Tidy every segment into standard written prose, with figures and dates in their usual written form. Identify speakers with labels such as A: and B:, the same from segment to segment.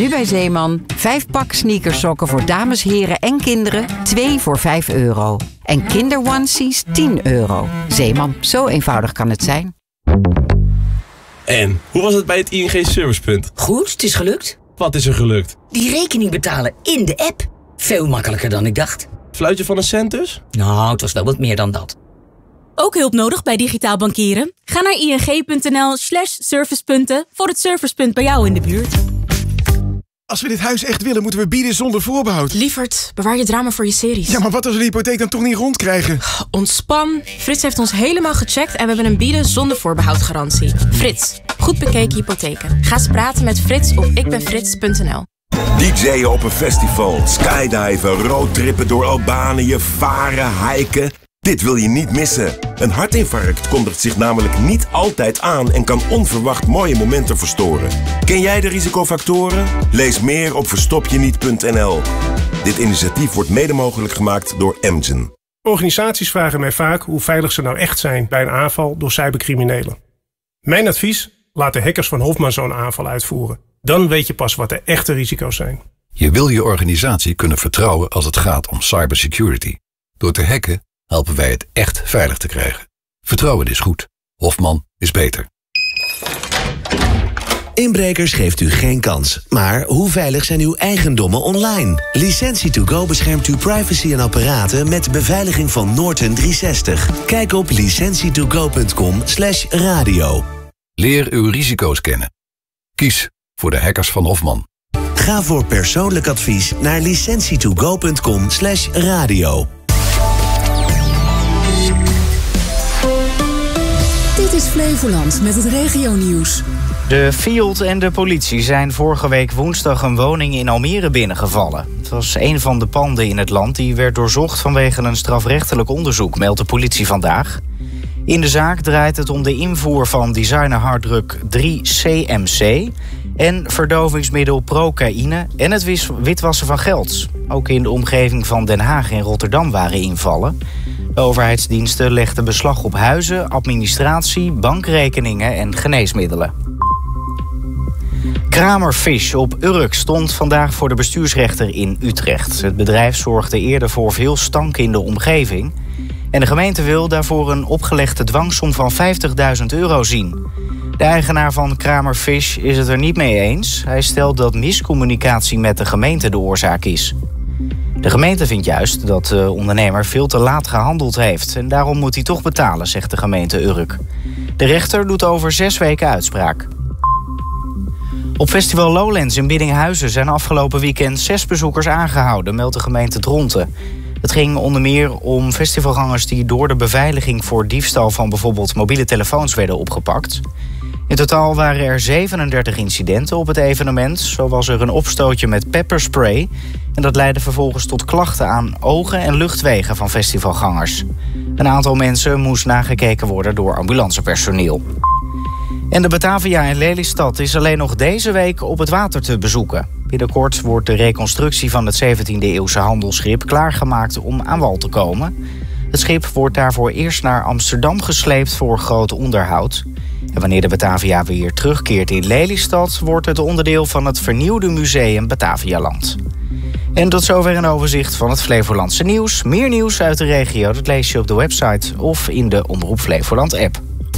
A: Nu bij Zeeman. 5 pak sneakersokken voor dames, heren en kinderen. 2 voor €5. En kinderonesies €10. Zeeman, zo eenvoudig kan het zijn.
B: En, hoe was het bij het ING Servicepunt?
C: Goed, het is gelukt.
B: Wat is er gelukt?
C: Die rekening betalen in de app. Veel makkelijker dan ik dacht.
B: Fluitje van een cent dus?
C: Nou, het was wel wat meer dan dat.
D: Ook hulp nodig bij digitaal bankieren? Ga naar ing.nl/servicepunten voor het servicepunt bij jou in de buurt.
E: Als we dit huis echt willen, moeten we bieden zonder voorbehoud.
F: Lieverd, bewaar je drama voor je series.
E: Ja, maar wat als we de hypotheek dan toch niet rondkrijgen?
F: Ontspan. Frits heeft ons helemaal gecheckt en we hebben een bieden zonder voorbehoud garantie. Frits, goed bekeken hypotheken. Ga eens praten met Frits op ikbenfrits.nl.
G: DJ'en op een festival, skydiven, roadtrippen door Albanië, varen, hiken. Dit wil je niet missen. Een hartinfarct kondigt zich namelijk niet altijd aan en kan onverwacht mooie momenten verstoren. Ken jij de risicofactoren? Lees meer op verstopjeniet.nl. Dit initiatief wordt mede mogelijk gemaakt door Amgen.
H: Organisaties vragen mij vaak hoe veilig ze nou echt zijn bij een aanval door cybercriminelen. Mijn advies? Laat de hackers van Hofman zo'n aanval uitvoeren. Dan weet je pas wat de echte risico's zijn.
I: Je wil je organisatie kunnen vertrouwen als het gaat om cybersecurity. Door te hacken helpen wij het echt veilig te krijgen. Vertrouwen is goed. Hofman is beter.
J: Inbrekers geeft u geen kans. Maar hoe veilig zijn uw eigendommen online? Licentie2Go beschermt uw privacy en apparaten met beveiliging van Norton 360. Kijk op licentietogo.com/radio.
I: Leer uw risico's kennen. Kies voor de hackers van Hofman.
J: Ga voor persoonlijk advies naar licentietogo.com/radio.
K: Dit is Flevoland met het regionieuws.
L: De FIOD en de politie zijn vorige week woensdag een woning in Almere binnengevallen. Het was een van de panden in het land die werd doorzocht vanwege een strafrechtelijk onderzoek, meldt de politie vandaag. In de zaak draait het om de invoer van designerharddruk 3-CMC... en verdovingsmiddel procaïne en het witwassen van geld. Ook in de omgeving van Den Haag en Rotterdam waren invallen. De overheidsdiensten legden beslag op huizen, administratie, bankrekeningen en geneesmiddelen. Kramer Fish op Urk stond vandaag voor de bestuursrechter in Utrecht. Het bedrijf zorgde eerder voor veel stank in de omgeving. En de gemeente wil daarvoor een opgelegde dwangsom van €50.000 zien. De eigenaar van Kramer Fish is het er niet mee eens. Hij stelt dat miscommunicatie met de gemeente de oorzaak is. De gemeente vindt juist dat de ondernemer veel te laat gehandeld heeft. En daarom moet hij toch betalen, zegt de gemeente Urk. De rechter doet over 6 weken uitspraak. Op festival Lowlands in Biddinghuizen zijn afgelopen weekend 6 bezoekers aangehouden, meldt de gemeente Dronten. Het ging onder meer om festivalgangers die door de beveiliging voor diefstal van bijvoorbeeld mobiele telefoons werden opgepakt. In totaal waren er 37 incidenten op het evenement. Zo was er een opstootje met pepperspray. En dat leidde vervolgens tot klachten aan ogen en luchtwegen van festivalgangers. Een aantal mensen moest nagekeken worden door ambulancepersoneel. En de Batavia in Lelystad is alleen nog deze week op het water te bezoeken. Binnenkort wordt de reconstructie van het 17e-eeuwse handelsschip klaargemaakt om aan wal te komen. Het schip wordt daarvoor eerst naar Amsterdam gesleept voor groot onderhoud. En wanneer de Batavia weer terugkeert in Lelystad, wordt het onderdeel van het vernieuwde museum Batavialand. En tot zover een overzicht van het Flevolandse nieuws. Meer nieuws uit de regio, dat lees je op de website of in de Omroep Flevoland app.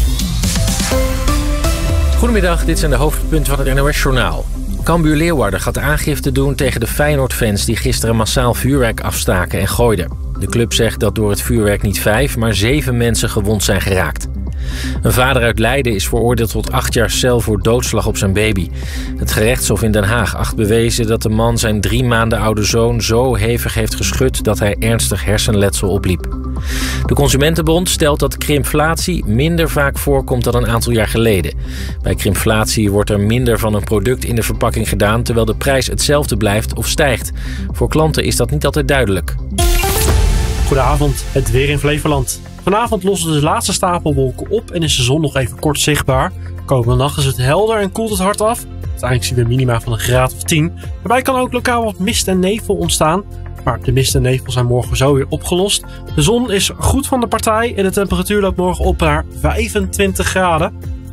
M: Goedemiddag, dit zijn de hoofdpunten van het NOS-journaal. Cambuur Leeuwarden gaat aangifte doen tegen de Feyenoord-fans die gisteren massaal vuurwerk afstaken en gooiden. De club zegt dat door het vuurwerk niet 5, maar 7 mensen gewond zijn geraakt. Een vader uit Leiden is veroordeeld tot 8 jaar cel voor doodslag op zijn baby. Het gerechtshof in Den Haag acht bewezen dat de man zijn 3 maanden oude zoon zo hevig heeft geschud dat hij ernstig hersenletsel opliep. De Consumentenbond stelt dat krimflatie minder vaak voorkomt dan een aantal jaar geleden. Bij krimflatie wordt er minder van een product in de verpakking gedaan, terwijl de prijs hetzelfde blijft of stijgt. Voor klanten is dat niet altijd duidelijk.
N: Goedenavond, het weer in Flevoland. Vanavond lossen de laatste stapelwolken op en is de zon nog even kort zichtbaar. Komende nacht is het helder en koelt het hard af. Uiteindelijk zien we minima van een graad of 10. Daarbij kan ook lokaal wat mist en nevel ontstaan. Maar de mist en nevel zijn morgen zo weer opgelost. De zon is goed van de partij en de temperatuur loopt morgen op naar 25 graden.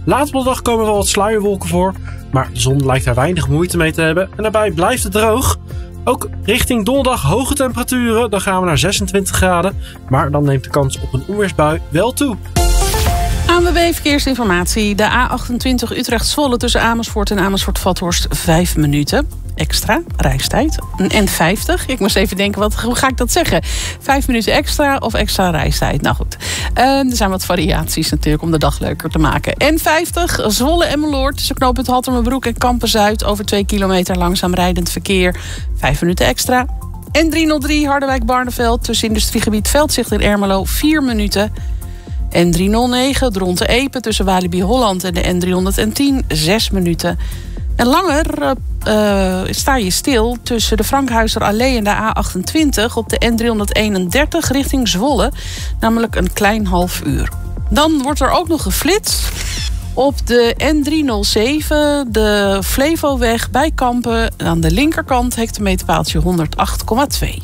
N: Later op de dag komen wel wat sluierwolken voor, maar de zon lijkt daar weinig moeite mee te hebben en daarbij blijft het droog. Ook richting donderdag hoge temperaturen, dan gaan we naar 26 graden, maar dan neemt de kans op een onweersbui wel toe.
O: ANWB Verkeersinformatie. De A28 Utrecht-Zwolle tussen Amersfoort en Amersfoort-Vathorst 5 minuten. Extra reistijd. Een N50. Ik moest even denken, hoe ga ik dat zeggen? 5 minuten extra of extra reistijd? Nou goed. Er zijn wat variaties natuurlijk om de dag leuker te maken. N50 Zwolle en Meloord tussen knooppunt Hattemerbroek en Kampen-Zuid over 2 kilometer langzaam rijdend verkeer. 5 minuten extra. N303 Harderwijk-Barneveld tussen industriegebied Veldzicht en Ermelo 4 minuten. N309 Dronten-Epe tussen Walibi Holland en de N310 6 minuten. En langer sta je stil tussen de Frankhuizer Allee en de A28 op de N331 richting Zwolle. Namelijk een klein half uur. Dan wordt er ook nog geflitst op de N307, de Flevoweg bij Kampen. Aan de linkerkant hectometerpaaltje 108,2.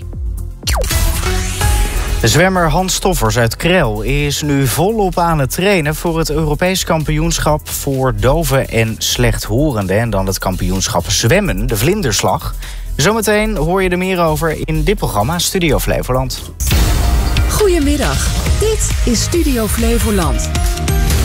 L: De zwemmer Hans Stoffers uit Krel is nu volop aan het trainen voor het Europees kampioenschap voor doven en slechthorenden. En dan het kampioenschap zwemmen, de vlinderslag. Zometeen hoor je er meer over in dit programma Studio Flevoland.
K: Goedemiddag, dit is Studio Flevoland.